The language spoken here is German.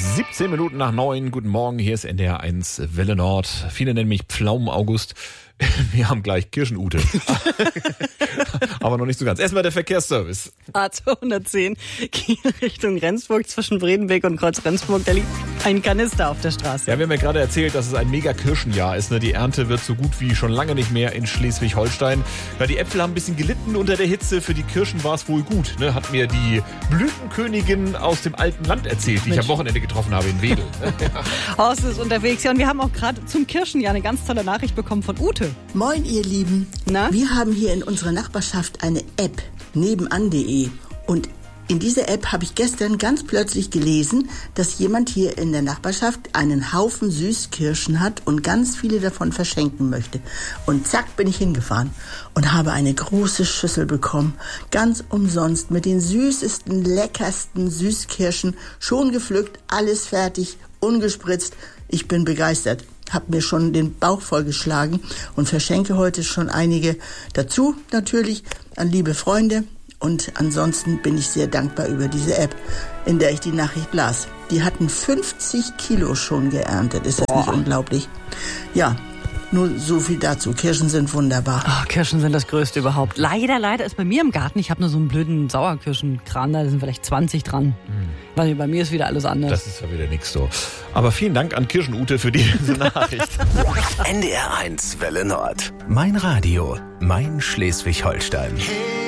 17 Minuten nach 9. Guten Morgen, hier ist NDR 1 Welle Nord. Viele nennen mich Pflaumen-August. Wir haben gleich Kirschenute. Aber noch nicht so ganz. Erstmal der Verkehrsservice. A210 Kiel Richtung Rendsburg zwischen Bredenbeek und Kreuz Rendsburg. Da liegt ein Kanister auf der Straße. Ja, wir haben ja gerade erzählt, dass es ein mega Kirschenjahr ist. Die Ernte wird so gut wie schon lange nicht mehr in Schleswig-Holstein. Ja, die Äpfel haben ein bisschen gelitten unter der Hitze. Für die Kirschen war es wohl gut. Hat mir die Blütenkönigin aus dem alten Land erzählt, die ich am Wochenende getroffen habe in Wedel. Horst ist unterwegs. Ja, und wir haben auch gerade zum Kirschenjahr eine ganz tolle Nachricht bekommen von Ute. Moin, ihr Lieben. Na? Wir haben hier in unserer Nachbarschaft eine App, nebenan.de. Und in dieser App habe ich gestern ganz plötzlich gelesen, dass jemand hier in der Nachbarschaft einen Haufen Süßkirschen hat und ganz viele davon verschenken möchte. Und zack, bin ich hingefahren und habe eine große Schüssel bekommen. Ganz umsonst mit den süßesten, leckersten Süßkirschen. Schon gepflückt, alles fertig, ungespritzt. Ich bin begeistert. Habe mir schon den Bauch vollgeschlagen und verschenke heute schon einige dazu natürlich an liebe Freunde. Und ansonsten bin ich sehr dankbar über diese App, in der ich die Nachricht las. Die hatten 50 Kilo schon geerntet. Ist das nicht unglaublich? Ja, nur so viel dazu. Kirschen sind wunderbar. Oh, Kirschen sind das Größte überhaupt. Leider ist bei mir im Garten, ich habe nur so einen blöden Sauerkirschenkran, da sind vielleicht 20 dran. Weil bei mir ist wieder alles anders. Das ist ja wieder nix so. Aber vielen Dank an Kirschenute für diese Nachricht. NDR 1 Welle Nord. Mein Radio, mein Schleswig-Holstein.